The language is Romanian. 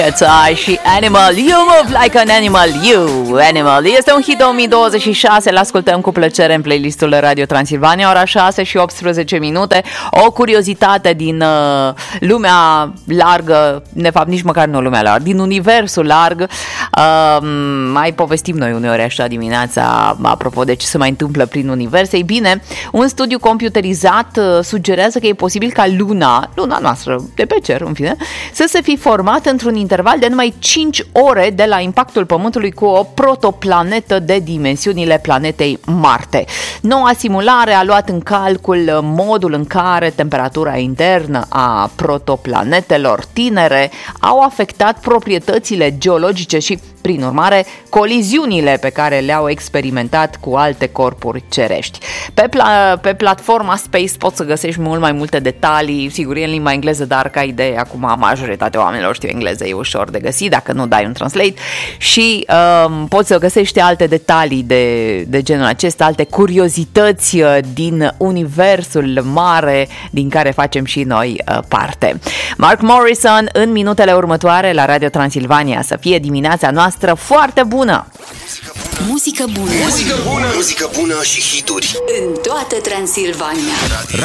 Și Animal, You Move Like an Animal, You Animal. Este un hit 2026, îl ascultăm cu plăcere în playlistul Radio Transilvania, ora 6 și 18 minute. O curiozitate din lumea largă, de fapt nici măcar nu lumea largă, din universul larg. Mai povestim noi uneori așa dimineața apropo de ce se mai întâmplă prin univers. Ei bine, un studiu computerizat sugerează că e posibil ca luna noastră de pe cer, în fine, să se fi format într-un interval de numai 5 ore de la impactul Pământului cu o protoplanetă de dimensiunile planetei Marte. Noua simulare a luat în calcul modul în care temperatura internă a protoplanetelor tinere au afectat proprietățile geologice și, prin urmare, coliziunile pe care le-au experimentat cu alte corpuri cerești. Pe platforma Space poți să găsești mult mai multe detalii, sigur e în limba engleză, dar ca idee, acum majoritatea oamenilor știu engleză, e ușor de găsit, dacă nu dai un translate și poți să găsești alte detalii de genul acesta, alte curiozități din universul mare din care facem și noi parte. Mark Morrison în minutele următoare la Radio Transilvania. Să fie dimineața noastră foarte bună! Muzică bună! Muzică bună! Muzică bună și hituri! În toată Transilvania!